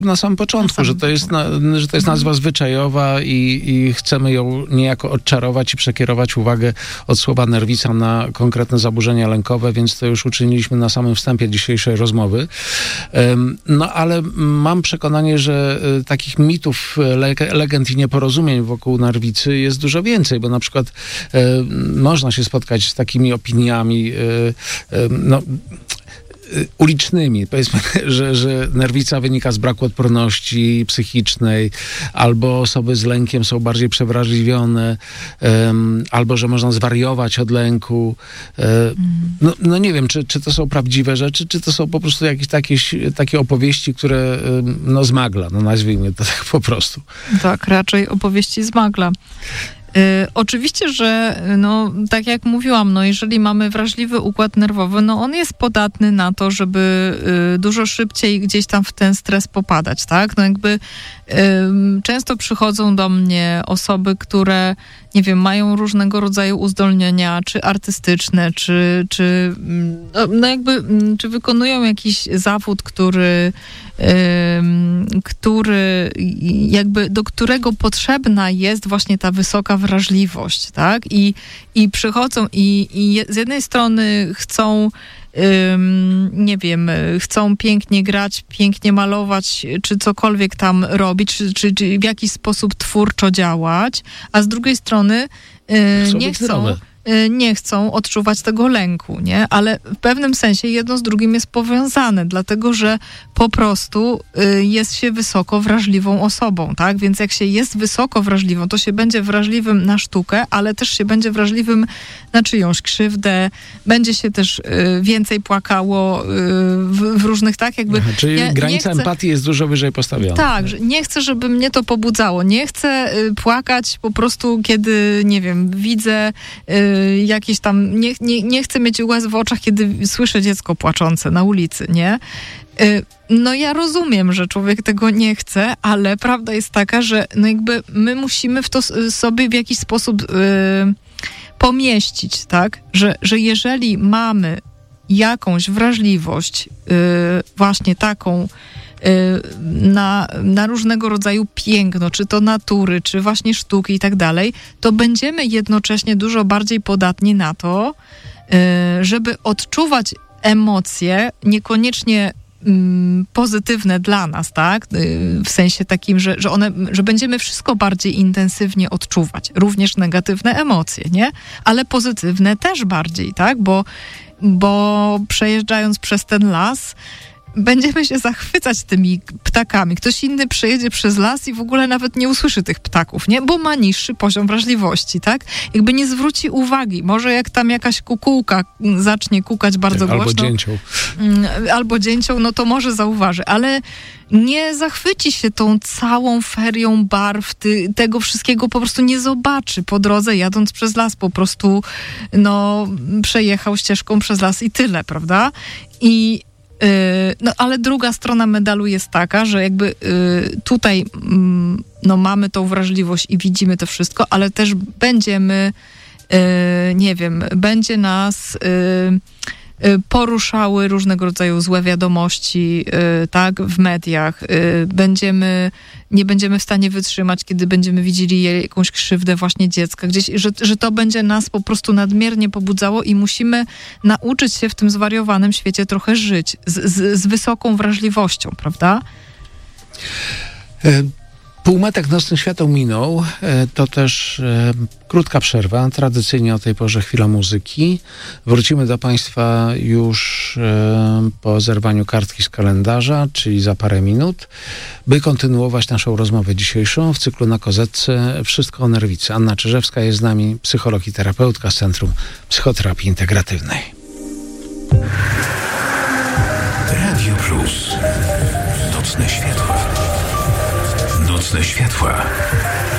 na samym początku, że to jest nazwa zwyczajowa i chcemy ją niejako odczarować i przekierować uwagę od słowa nerwica na konkretne zaburzenia lękowe, więc to już uczyniliśmy na samym wstępie dzisiejszej rozmowy. No ale mam przekonanie, że takich mitów, legend i nieporozumień wokół nerwicy jest dużo więcej, bo na przykład można się spotkać z takimi opiniami, ulicznymi. Powiedzmy, że nerwica wynika z braku odporności psychicznej, albo osoby z lękiem są bardziej przewrażliwione, albo że można zwariować od lęku. No nie wiem, czy to są prawdziwe rzeczy, czy to są po prostu jakieś takie opowieści, które z magla, nazwijmy to tak po prostu. Tak, raczej opowieści z magla. Oczywiście, że tak jak mówiłam, jeżeli mamy wrażliwy układ nerwowy, on jest podatny na to, żeby dużo szybciej gdzieś tam w ten stres popadać, tak? Często przychodzą do mnie osoby, które, nie wiem, mają różnego rodzaju uzdolnienia, czy artystyczne, czy wykonują jakiś zawód, do którego potrzebna jest właśnie ta wysoka wrażliwość, tak? I przychodzą i z jednej strony chcą chcą pięknie grać, pięknie malować, czy cokolwiek tam robić, czy w jakiś sposób twórczo działać, a z drugiej strony nie chcą odczuwać tego lęku, nie? Ale w pewnym sensie jedno z drugim jest powiązane, dlatego że po prostu jest się wysoko wrażliwą osobą, tak? Więc jak się jest wysoko wrażliwą, to się będzie wrażliwym na sztukę, ale też się będzie wrażliwym na czyjąś krzywdę, będzie się też więcej płakało w różnych, tak? Czyli granica empatii jest dużo wyżej postawiona. Tak, że nie chcę, żeby mnie to pobudzało. Nie chcę płakać po prostu, kiedy, nie wiem, widzę jakieś tam, nie chcę mieć łez w oczach, kiedy słyszę dziecko płaczące na ulicy, nie? Ja rozumiem, że człowiek tego nie chce, ale prawda jest taka, że my musimy w to sobie w jakiś sposób pomieścić, tak? Że jeżeli mamy jakąś wrażliwość właśnie taką na różnego rodzaju piękno, czy to natury, czy właśnie sztuki i tak dalej, to będziemy jednocześnie dużo bardziej podatni na to, żeby odczuwać emocje niekoniecznie pozytywne dla nas, tak? W sensie takim, że będziemy wszystko bardziej intensywnie odczuwać. Również negatywne emocje, nie? Ale pozytywne też bardziej, tak? Bo przejeżdżając przez ten las, będziemy się zachwycać tymi ptakami. Ktoś inny przejedzie przez las i w ogóle nawet nie usłyszy tych ptaków, nie? Bo ma niższy poziom wrażliwości, tak? Nie zwróci uwagi. Może jak tam jakaś kukułka zacznie kukać bardzo głośno. Albo dzięcioł, to może zauważy, ale nie zachwyci się tą całą ferią barw, tego wszystkiego po prostu nie zobaczy po drodze, jadąc przez las. Po prostu, przejechał ścieżką przez las i tyle, prawda? Ale druga strona medalu jest taka, że tutaj mamy tą wrażliwość i widzimy to wszystko, ale też będziemy, będzie nas poruszały różnego rodzaju złe wiadomości, tak, w mediach. Nie będziemy w stanie wytrzymać, kiedy będziemy widzieli jakąś krzywdę właśnie dziecka gdzieś, że to będzie nas po prostu nadmiernie pobudzało i musimy nauczyć się w tym zwariowanym świecie trochę żyć z wysoką wrażliwością, prawda? Półmetek nocnych świateł minął. To też krótka przerwa. Tradycyjnie o tej porze chwila muzyki. Wrócimy do Państwa już po zerwaniu kartki z kalendarza, czyli za parę minut, by kontynuować naszą rozmowę dzisiejszą w cyklu Na Kozetce Wszystko o nerwicy. Anna Czyżewska jest z nami, psycholog i terapeutka z Centrum Psychoterapii Integratywnej. Radio Plus. Nocne światła. Nocne światła.